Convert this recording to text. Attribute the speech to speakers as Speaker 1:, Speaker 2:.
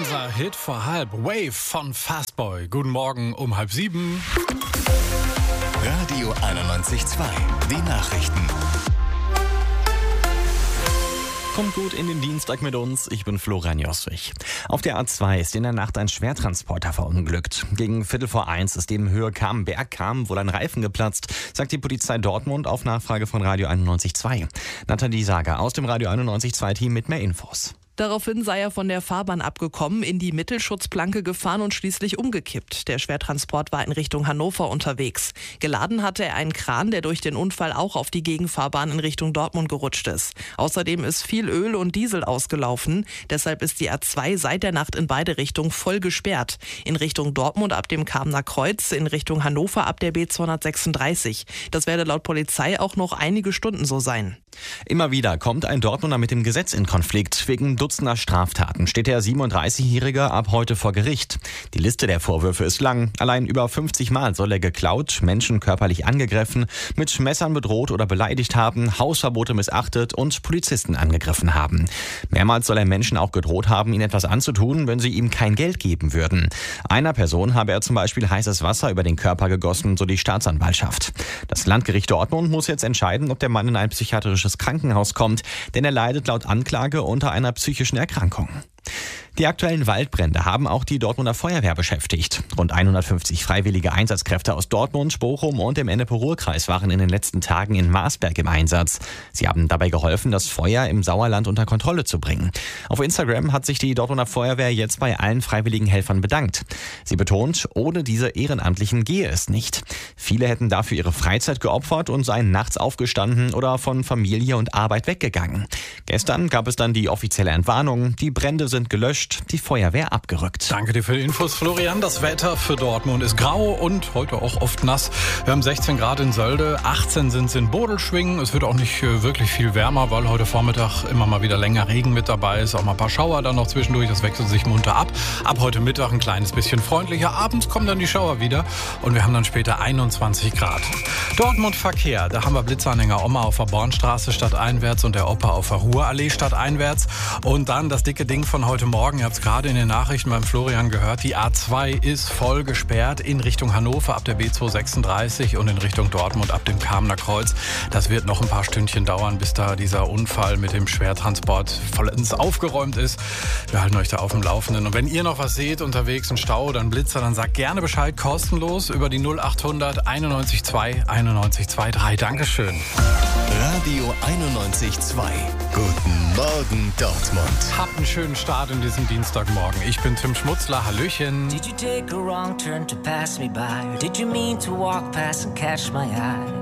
Speaker 1: Unser Hit vor halb, Wave von Fastboy. Guten Morgen um 6:30.
Speaker 2: Radio 91.2, die Nachrichten.
Speaker 3: Kommt gut in den Dienstag mit uns, ich bin Florian Josswig. Auf der A2 ist in der Nacht ein Schwertransporter verunglückt. Gegen 1:15 ist im Höhe Bergkam wohl ein Reifen geplatzt, sagt die Polizei Dortmund auf Nachfrage von Radio 91.2. Nathalie Sager aus dem Radio 91.2-Team mit mehr Infos.
Speaker 4: Daraufhin sei er von der Fahrbahn abgekommen, in die Mittelschutzplanke gefahren und schließlich umgekippt. Der Schwertransport war in Richtung Hannover unterwegs. Geladen hatte er einen Kran, der durch den Unfall auch auf die Gegenfahrbahn in Richtung Dortmund gerutscht ist. Außerdem ist viel Öl und Diesel ausgelaufen. Deshalb ist die A2 seit der Nacht in beide Richtungen voll gesperrt. In Richtung Dortmund ab dem Kamener Kreuz, in Richtung Hannover ab der B236. Das werde laut Polizei auch noch einige Stunden so sein.
Speaker 3: Immer wieder kommt ein Dortmunder mit dem Gesetz in Konflikt. Wegen Dutzender Straftaten steht der 37-Jährige ab heute vor Gericht. Die Liste der Vorwürfe ist lang. Allein über 50 Mal soll er geklaut, Menschen körperlich angegriffen, mit Messern bedroht oder beleidigt haben, Hausverbote missachtet und Polizisten angegriffen haben. Mehrmals soll er Menschen auch gedroht haben, ihnen etwas anzutun, wenn sie ihm kein Geld geben würden. Einer Person habe er zum Beispiel heißes Wasser über den Körper gegossen, so die Staatsanwaltschaft. Das Landgericht Dortmund muss jetzt entscheiden, ob der Mann in ein psychiatrisches Krankenhaus kommt, denn er leidet laut Anklage unter einer psychischen Erkrankung. Die aktuellen Waldbrände haben auch die Dortmunder Feuerwehr beschäftigt. Rund 150 freiwillige Einsatzkräfte aus Dortmund, Bochum und dem Ennepe-Ruhr-Kreis waren in den letzten Tagen in Marsberg im Einsatz. Sie haben dabei geholfen, das Feuer im Sauerland unter Kontrolle zu bringen. Auf Instagram hat sich die Dortmunder Feuerwehr jetzt bei allen freiwilligen Helfern bedankt. Sie betont, ohne diese Ehrenamtlichen gehe es nicht. Viele hätten dafür ihre Freizeit geopfert und seien nachts aufgestanden oder von Familie und Arbeit weggegangen. Gestern gab es dann die offizielle Entwarnung, die Brände sind gelöscht, die Feuerwehr abgerückt.
Speaker 1: Danke dir für die Infos, Florian. Das Wetter für Dortmund ist grau und heute auch oft nass. Wir haben 16 Grad in Sölde, 18 sind es in Bodelschwingen. Es wird auch nicht wirklich viel wärmer, weil heute Vormittag immer mal wieder länger Regen mit dabei ist. Auch mal ein paar Schauer dann noch zwischendurch, das wechselt sich munter ab. Ab heute Mittag ein kleines bisschen freundlicher. Abends kommen dann die Schauer wieder und wir haben dann später 21 Grad. Dortmund Verkehr, da haben wir Blitzanhänger Oma auf der Bornstraße stadteinwärts und der Opa auf der Ruhrallee stadteinwärts. Und dann das dicke Ding von heute Morgen, ihr habt es gerade in den Nachrichten beim Florian gehört, die A2 ist voll gesperrt in Richtung Hannover ab der B236 und in Richtung Dortmund ab dem Kamener Kreuz. Das wird noch ein paar Stündchen dauern, bis da dieser Unfall mit dem Schwertransport vollends aufgeräumt ist. Wir halten euch da auf dem Laufenden. Und wenn ihr noch was seht unterwegs, einen Stau oder einen Blitzer, dann sagt gerne Bescheid, kostenlos über die 0800 91 9123. Dankeschön.
Speaker 2: Radio 91.2. Guten Morgen Dortmund.
Speaker 1: Habt einen schönen Start in diesem Dienstagmorgen. Ich bin Tim Schmutzler. Hallöchen.
Speaker 5: Did you take a wrong turn to pass me by? Or did you mean to walk past and catch my eye?